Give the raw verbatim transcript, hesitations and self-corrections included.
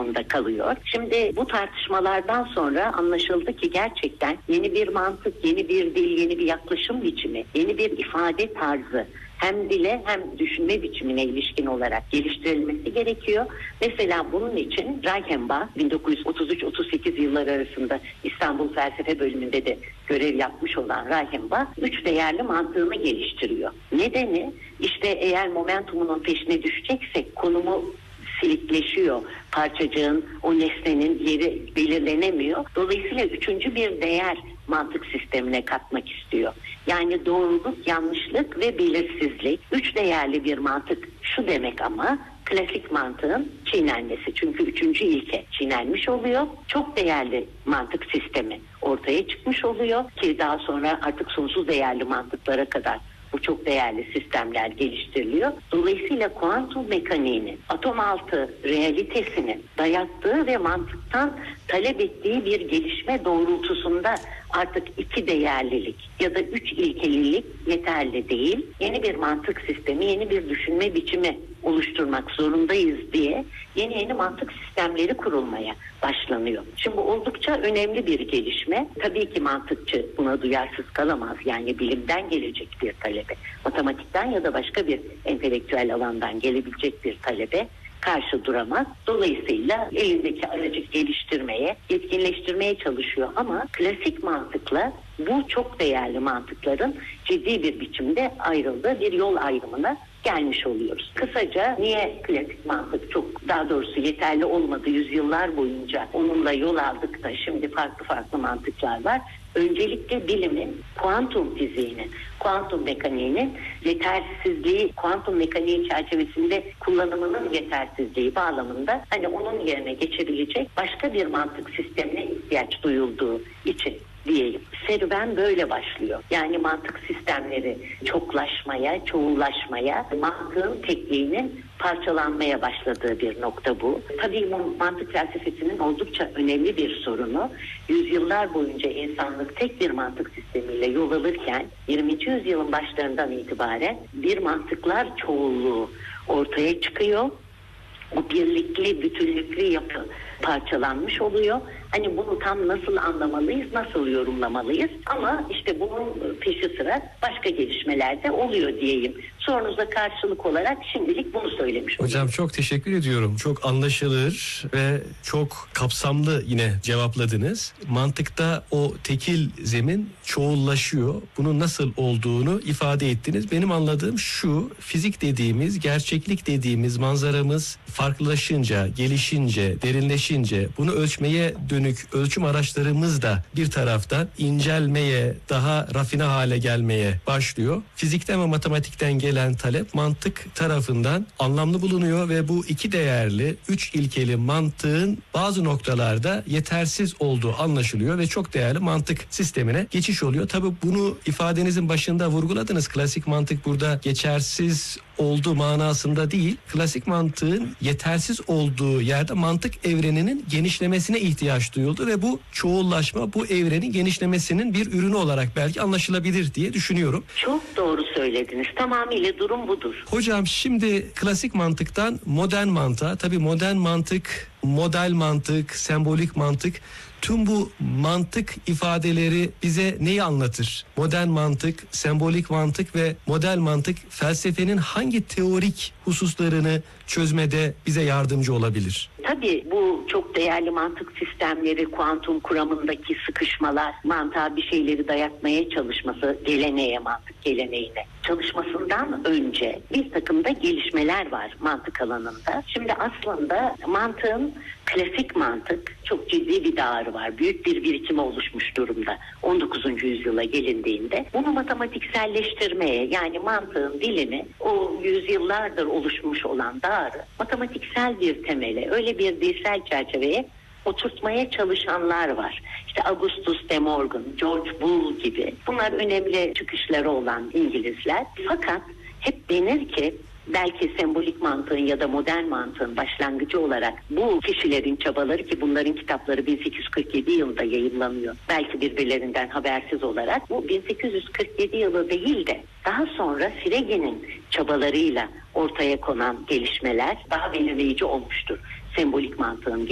durumunda kalıyor. Şimdi bu tartışmalardan sonra anlaşıldı ki gerçekten yeni bir mantık, yeni bir dil, yeni bir yaklaşım biçimi, yeni bir ifade tarzı hem dile hem düşünme biçimine ilişkin olarak geliştirilmesi gerekiyor. Mesela bunun için Reichenbach bin dokuz yüz otuz üç otuz sekiz yılları arasında İstanbul Felsefe Bölümünde de görev yapmış olan Reichenbach üç değerli mantığını geliştiriyor. Nedeni işte eğer momentumunun peşine düşeceksek konumu silikleşiyor. Parçacığın, o nesnenin yeri belirlenemiyor. Dolayısıyla üçüncü bir değer mantık sistemine katmak istiyor. Yani doğruluk, yanlışlık ve belirsizlik. Üç değerli bir mantık şu demek ama klasik mantığın çiğnenmesi. Çünkü üçüncü ilke çiğnenmiş oluyor. Çok değerli mantık sistemi ortaya çıkmış oluyor ki daha sonra artık sonsuz değerli mantıklara kadar bu çok değerli sistemler geliştiriliyor. Dolayısıyla kuantum mekaniğinin atom altı realitesinin dayattığı ve mantıktan talep ettiği bir gelişme doğrultusunda artık iki değerlilik ya da üç ilkelilik yeterli değil. Yeni bir mantık sistemi, yeni bir düşünme biçimi oluşturmak zorundayız diye yeni yeni mantık sistemleri kurulmaya başlanıyor. Şimdi bu oldukça önemli bir gelişme. Tabii ki mantıkçı buna duyarsız kalamaz. Yani bilimden gelecek bir talebe, matematikten ya da başka bir entelektüel alandan gelebilecek bir talebe karşı duramaz. Dolayısıyla elindeki aracı geliştirmeye, yetkinleştirmeye çalışıyor ama klasik mantıkla bu çok değerli mantıkların ciddi bir biçimde ayrıldığı bir yol ayrımına gelmiş oluyoruz. Kısaca niye klasik mantık çok daha doğrusu yeterli olmadı yüzyıllar boyunca onunla yol aldık da şimdi farklı farklı mantıklar var. Öncelikle bilimin, kuantum fiziğinin, kuantum mekaniğinin yetersizliği, kuantum mekaniği çerçevesinde kullanımının yetersizliği bağlamında hani onun yerine geçebilecek başka bir mantık sistemine ihtiyaç duyulduğu için diyelim. Serüven böyle başlıyor. Yani mantık sistemleri çoklaşmaya, çoğullaşmaya, mantığın tekliğinin parçalanmaya başladığı bir nokta bu. Tabii mantık felsefesinin oldukça önemli bir sorunu. Yüzyıllar boyunca insanlık tek bir mantık sistemiyle yol alırken yirminci yüzyılın başlarından itibaren bir mantıklar çoğulluğu ortaya çıkıyor. Bu birlikli, bütünlüklü yapı parçalanmış oluyor. Hani bunu tam nasıl anlamalıyız, nasıl yorumlamalıyız? Ama işte bunun peşi sıra başka gelişmeler de oluyor diyeyim. Sorunuza karşılık olarak şimdilik bunu söylemiş olayım. Hocam çok teşekkür ediyorum. Çok anlaşılır ve çok kapsamlı yine cevapladınız. Mantıkta o tekil zemin çoğullaşıyor. Bunun nasıl olduğunu ifade ettiniz. Benim anladığım şu: fizik dediğimiz, gerçeklik dediğimiz manzaramız farklılaşınca, gelişince, derinleşince, bunu ölçmeye dönük ölçüm araçlarımız da bir taraftan incelmeye, daha rafine hale gelmeye başlıyor. Fizikten ve matematikten gelen talep mantık tarafından anlamlı bulunuyor ve bu iki değerli, üç ilkeli mantığın bazı noktalarda yetersiz olduğu anlaşılıyor ve çok değerli mantık sistemine geçiş oluyor. Tabii bunu ifadenizin başında vurguladınız. Klasik mantık burada geçersiz oldu manasında değil. Klasik mantığın yetersiz olduğu yerde mantık evreninin genişlemesine ihtiyaç duyuldu ve bu çoğullaşma bu evrenin genişlemesinin bir ürünü olarak belki anlaşılabilir diye düşünüyorum. Çok doğru söylediniz. Tamamıyla durum budur. Hocam şimdi klasik mantıktan modern mantığa, tabii modern mantık, model mantık, sembolik mantık, tüm bu mantık ifadeleri bize neyi anlatır? Modern mantık, sembolik mantık ve model mantık felsefenin hangi teorik hususlarını çözmede bize yardımcı olabilir? Tabii bu çok değerli mantık sistemleri, kuantum kuramındaki sıkışmalar, mantığa bir şeyleri dayatmaya çalışması, geleneğe, mantık geleneğine çalışmasından önce bir takım da gelişmeler var mantık alanında. Şimdi aslında mantığın klasik mantık çok ciddi bir dağarı var. Büyük bir birikimi oluşmuş durumda on dokuzuncu yüzyıla gelindiğinde. Bunu matematikselleştirmeye, yani mantığın dilini o yüzyıllardır oluşmuş olan dağarı matematiksel bir temele, öyle bir dilsel çerçeveye oturtmaya çalışanlar var. İşte Augustus de Morgan, George Boole gibi. Bunlar önemli çıkışları olan İngilizler. Fakat hep denir ki belki sembolik mantığın ya da modern mantığın başlangıcı olarak bu kişilerin çabaları, ki bunların kitapları bin sekiz yüz kırk yedi yılında yayınlanıyor. Belki birbirlerinden habersiz olarak. Bu bin sekiz yüz kırk yedi yılı değil de daha sonra Frege'nin çabalarıyla ortaya konan gelişmeler daha belirleyici olmuştur sembolik mantığın